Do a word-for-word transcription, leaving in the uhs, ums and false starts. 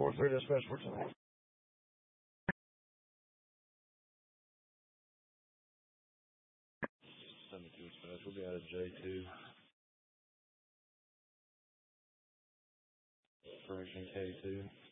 four three dispatch for tonight. seventy-two dispatch. We'll be out of J two. Correction K two.